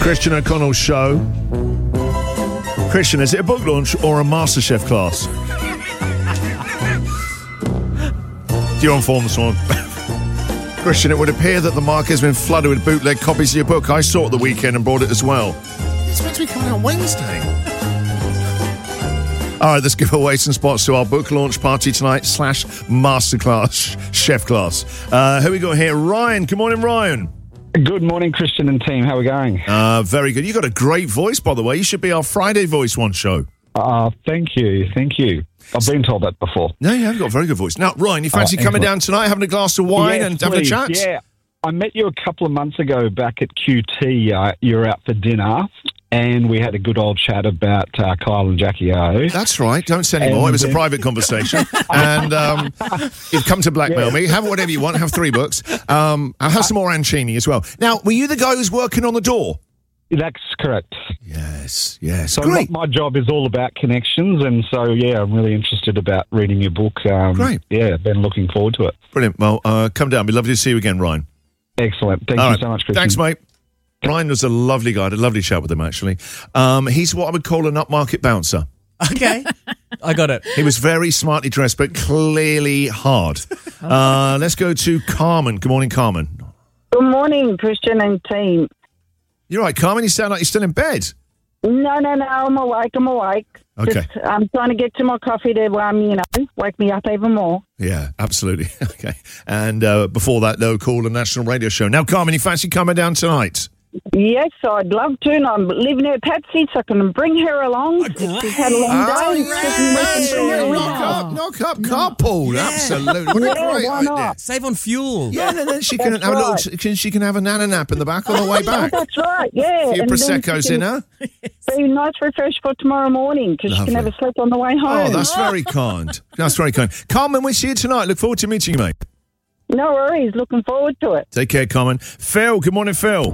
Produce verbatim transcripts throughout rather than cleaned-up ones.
Christian O'Connell Show. Christian, is it a book launch or a MasterChef class? You're on form this morning. Christian, it would appear that the market has been flooded with bootleg copies of your book. I saw it the weekend and bought it as well. It's meant to be coming out Wednesday. All right, let's give away some spots to our book launch party tonight slash masterclass, chef class. Uh, who we got here? Ryan. Good morning, Ryan. Good morning, Christian and team. How are we going? Uh, very good. You got a great voice, by the way. You should be our Friday Voice One show. Uh, thank you. Thank you. I've been told that before. No, you have got a very good voice. Now, Ryan, you fancy uh, coming down tonight, having a glass of wine yes, and having please. a chat? Yeah. I met you a couple of months ago back at Q T. Uh, you were out for dinner, and we had a good old chat about uh, Kyle and Jackie O. That's right. Don't say any more. It was a private conversation. And um, you've come to blackmail yeah. me. Have whatever you want. Have three books. Um, I'll have some more Ancini as well. Now, were you the guy who's working on the door? That's correct. Yes, yes. So Great. My, my job is all about connections, and so, yeah, I'm really interested about reading your book. Um, Great. Yeah, been looking forward to it. Brilliant. Well, uh, come down. It'd be lovely to see you again, Ryan. Excellent. Thank all you right. so much, Christian. Thanks, mate. Ryan was a lovely guy. I had a lovely chat with him, actually. Um, he's what I would call an upmarket bouncer. Okay. I got it. He was very smartly dressed, but clearly hard. Uh, let's go to Carmen. Good morning, Carmen. Good morning, Christian and team. You're right, Carmen. You sound like you're still in bed. No, no, no. I'm awake. I'm awake. Okay. Just, I'm trying to get to my coffee to, um, you know, wake me up even more. Yeah, absolutely. Okay. And uh, before that, though, call a national radio show. Now, Carmen, you fancy coming down tonight? Yes, I'd love to. And I'm living at Patsy, so I can bring her along. She's had a long Oh, day. yeah, knock up, knock up, carpool. Yeah. Absolutely. What a Yeah, great why idea. not? Save on fuel. Yeah, and then she can That's have a right. little. Can, she can have a nana nap in the back on the way back. That's right, yeah. A few And then Prosecco's she in can her. Be nice refresh for tomorrow morning because she Lovely. can have a sleep on the way home. Oh, that's very kind. That's very kind. Carmen, we'll see you tonight. Look forward to meeting you, mate. No worries. Looking forward to it. Take care, Carmen. Phil, good morning, Phil.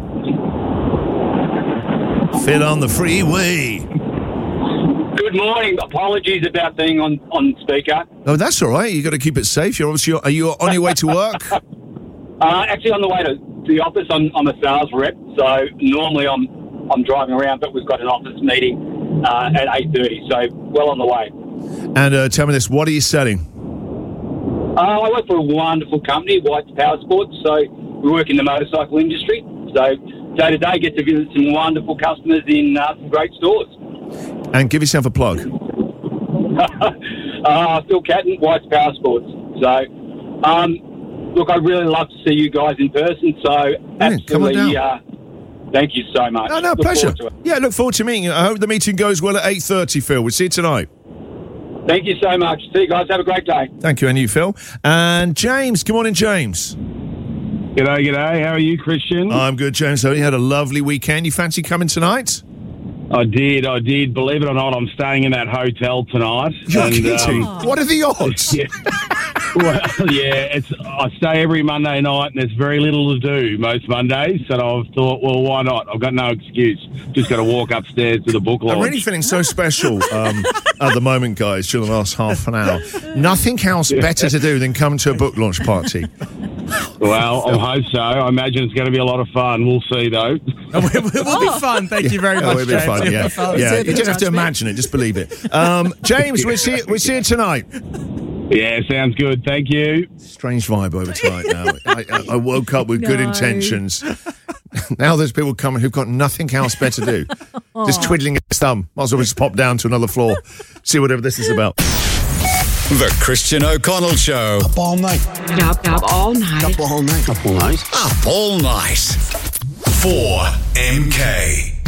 Phil on the freeway. Good morning. Apologies about being on, on speaker. Oh, that's all right. You got to keep it safe. You're obviously are you on your way to work? Uh, actually, on the way to the office, I'm, I'm a sales rep, so normally I'm I'm driving around, but we've got an office meeting uh, at eight thirty, so well on the way. And uh, tell me this: what are you selling? Uh, I work for a wonderful company, White's Power Sports, so we work in the motorcycle industry. So day to day, get to visit some wonderful customers in uh, some great stores. And give yourself a plug. uh, Phil Catton, White's Power Sports. So, um, look, I'd really love to see you guys in person. So, Brilliant. Come on absolutely, down. uh, thank you so much. No, no, Look pleasure. forward to it. Yeah, look forward to meeting you. I hope the meeting goes well at eight thirty, Phil. We'll see you tonight. Thank you so much. See you guys. Have a great day. Thank you, and you, Phil. And James. Good morning, James. G'day, g'day. How are you, Christian? I'm good, James. So you had a lovely weekend. You fancy coming tonight? I did, I did. Believe it or not, I'm staying in that hotel tonight. You're and, kidding. um, What are the odds? yeah. Well, yeah, it's. I stay every Monday night, and there's very little to do most Mondays. So I've thought, well, why not? I've got no excuse. Just got to walk upstairs to the book launch. I'm really feeling so special um, at the moment, guys, during the last half an hour. Nothing else better to do than come to a book launch party. Well, I hope so. I imagine it's going to be a lot of fun. We'll see, though. It will be fun. Thank you very Oh, much, it'll be James. fun, It'll yeah. be fun. yeah. See You don't have to imagine it, just believe it. Um, James, we'll see, we'll see you tonight. Yeah, sounds good. Thank you. Strange vibe over tonight now. I, I, I woke up with good No. intentions. Now there's people coming who've got nothing else better to do. Just twiddling his thumb. Might as well just pop down to another floor, see whatever this is about. The Christian O'Connell Show. Up all night. Up, up all night. Up all night. Up all night. Up all night. four M K.